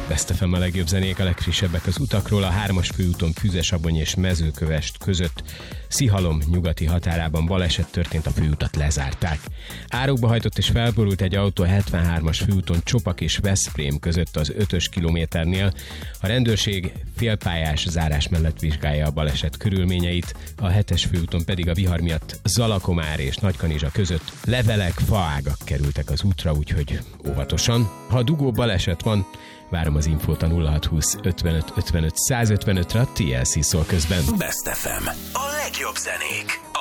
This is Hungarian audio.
Best FM a legjobb zenék, a legfrissebbek az utakról. A 3-as főúton Füzesabony és Mezőkövesd között Szihalom nyugati határában baleset történt, a főutat lezárták. Árokba hajtott és felborult egy autó a 73-as főúton Csopak és Veszprém között az 5-ös kilométernél. A rendőrség félpályás zárás mellett vizsgálja a baleset körülményeit, a 7-es főúton pedig a vihar miatt Zalakomár és Nagykanizsa között levelek, faágak kerültek az útra, úgyhogy óvatosan. Ha dugó baleset van, várom az infót a 0620 55 55 155-re, a TLC szól közben. Best FM. A legjobb zenék.